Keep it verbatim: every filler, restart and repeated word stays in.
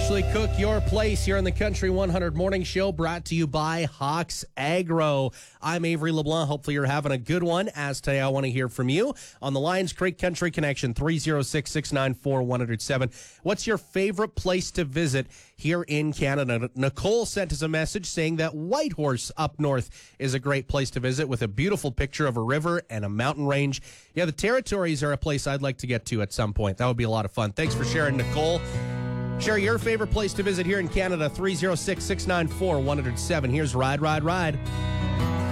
Ashley Cook, your place here on the Country one hundred Morning Show, brought to you by Hawks Agro. I'm Avery LeBlanc. Hopefully you're having a good one. As today, I want to hear from you on the Lions Creek Country Connection, three oh six, six nine four, one oh seven. What's your favorite place to visit here in Canada? Nicole sent us a message saying that Whitehorse up north is a great place to visit with a beautiful picture of a river and a mountain range. Yeah, the Territories are a place I'd like to get to at some point. That would be a lot of fun. Thanks for sharing, Nicole. Share your favorite place to visit here in Canada, three oh six, six nine four, one oh seven. Here's Ride, Ride, Ride.